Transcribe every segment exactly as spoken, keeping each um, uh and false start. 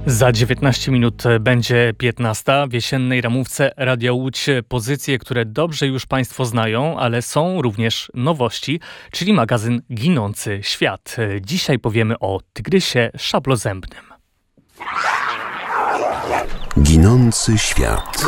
Za dziewiętnaście minut będzie piętnasta. W jesiennej ramówce Radia Łódź pozycje, które dobrze już Państwo znają, ale są również nowości, czyli magazyn Ginący Świat. Dzisiaj powiemy o tygrysie szablozębnym. Ginący Świat.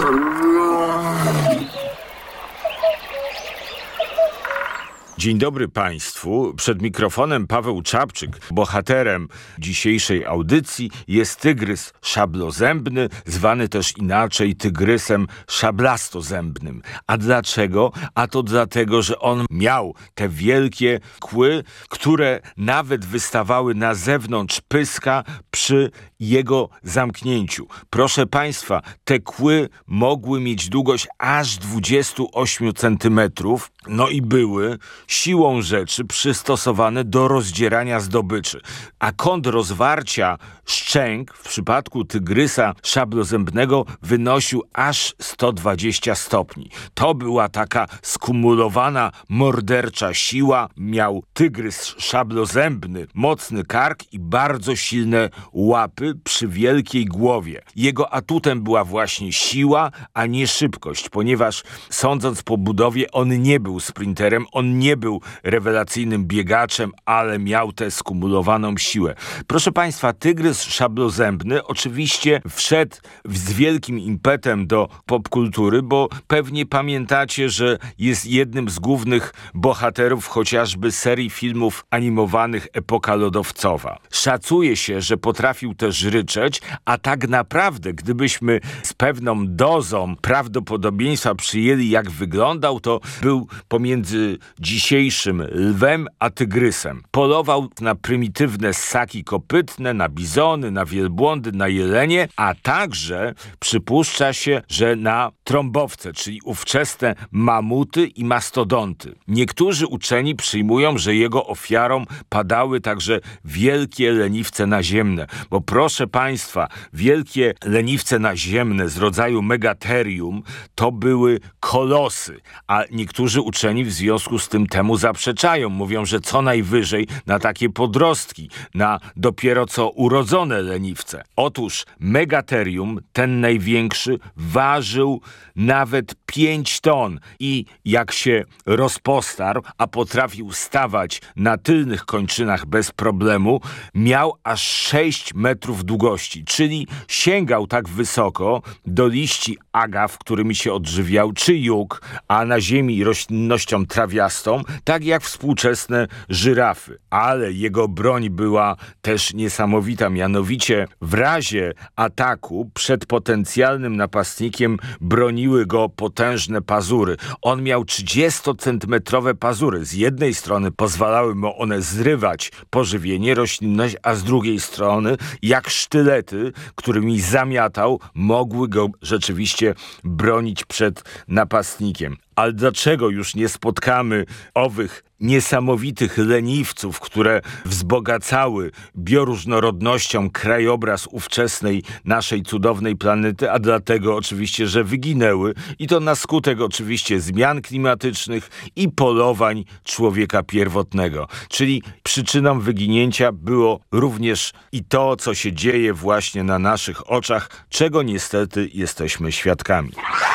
Dzień dobry Państwu. Przed mikrofonem Paweł Czapczyk. Bohaterem dzisiejszej audycji jest tygrys szablozębny, zwany też inaczej tygrysem szablastozębnym. A dlaczego? A to dlatego, że on miał te wielkie kły, które nawet wystawały na zewnątrz pyska przy jego zamknięciu. Proszę Państwa, te kły mogły mieć długość aż dwadzieścia osiem centymetrów, no i były siłą rzeczy przystosowane do rozdzierania zdobyczy. A kąt rozwarcia szczęk w przypadku tygrysa szablozębnego wynosił aż sto dwadzieścia stopni. To była taka skumulowana mordercza siła. Miał tygrys szablozębny mocny kark i bardzo silne łapy przy wielkiej głowie. Jego atutem była właśnie siła, a nie szybkość, ponieważ sądząc po budowie on nie był sprinterem, on nie był rewelacyjnym biegaczem, ale miał tę skumulowaną siłę. Proszę Państwa, tygrys szablozębny oczywiście wszedł z wielkim impetem do popkultury, bo pewnie pamiętacie, że jest jednym z głównych bohaterów chociażby serii filmów animowanych Epoka lodowcowa. Szacuje się, że potrafił też ryczeć, a tak naprawdę, gdybyśmy z pewną dozą prawdopodobieństwa przyjęli, jak wyglądał, to był pomiędzy dzisiejszym lwem a tygrysem. Polował na prymitywne ssaki kopytne, na bizony, na wielbłądy, na jelenie, a także przypuszcza się, że na trąbowce, czyli ówczesne mamuty i mastodonty. Niektórzy uczeni przyjmują, że jego ofiarą padały także wielkie leniwce naziemne, bo proszę Państwa, wielkie leniwce naziemne z rodzaju megatherium to były kolosy, a niektórzy uczeni w związku z tym temu zaprzeczają. Mówią, że co najwyżej na takie podrostki, na dopiero co urodzone leniwce. Otóż megatherium, ten największy, ważył nawet pięć ton i jak się rozpostarł, a potrafił stawać na tylnych kończynach bez problemu, miał aż sześć metrów długości, czyli sięgał tak wysoko do liści agaw, którymi się odżywiał, czy jóg, a na ziemi roślinnością trawiastą, tak jak współczesne żyrafy. Ale jego broń była też niesamowita, mianowicie w razie ataku przed potencjalnym napastnikiem broniły go potężne pazury. On miał trzydziestocentymetrowe pazury. Z jednej strony pozwalały mu one zrywać pożywienie, roślinność, a z drugiej strony, jak sztylety, którymi zamiatał, mogły go rzeczywiście bronić przed napastnikiem. Ale dlaczego już nie spotkamy owych niesamowitych leniwców, które wzbogacały bioróżnorodnością krajobraz ówczesnej naszej cudownej planety, a dlatego oczywiście, że wyginęły i to na skutek oczywiście zmian klimatycznych i polowań człowieka pierwotnego. Czyli przyczyną wyginięcia było również i to, co się dzieje właśnie na naszych oczach, czego niestety jesteśmy świadkami.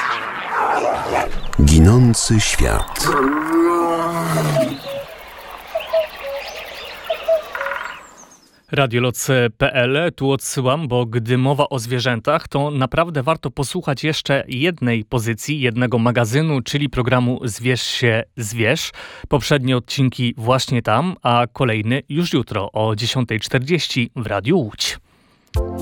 Ginący Świat. radioloc kropka pe el, tu odsyłam, bo gdy mowa o zwierzętach, to naprawdę warto posłuchać jeszcze jednej pozycji, jednego magazynu, czyli programu Zwierz się zwierz. Poprzednie odcinki właśnie tam, a kolejny już jutro o dziesiąta czterdzieści w Radiu Łódź.